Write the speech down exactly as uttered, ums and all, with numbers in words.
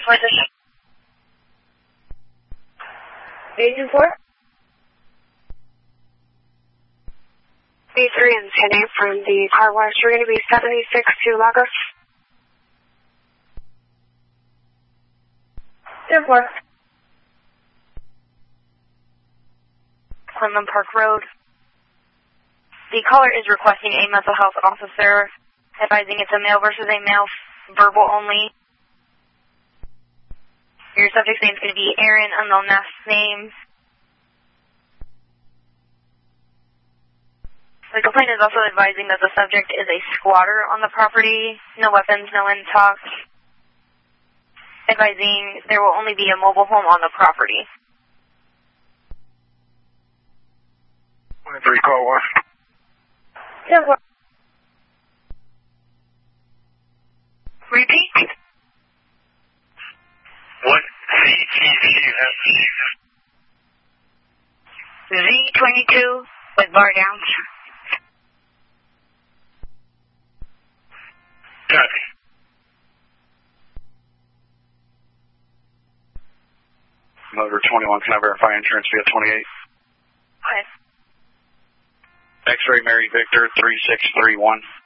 for this. Agent four? B three and ten eight from the car wash. We're going to be seventy-six to Lagos. ten four. Cleveland Park Road. The caller is requesting a mental health officer, advising it's a male versus a male, verbal only. Your subject's name is going to be Aaron, unknown last name. The complaint is also advising that the subject is a squatter on the property, no weapons, no in-talk. Advising there will only be a mobile home on the property. one three, call wash. ten four. Repeat. What Z T V do you have? Z twenty-two with bar down. Copy. Motor twenty-one, can I verify insurance via twenty-eight? Okay. X-ray Mary Victor three six three one.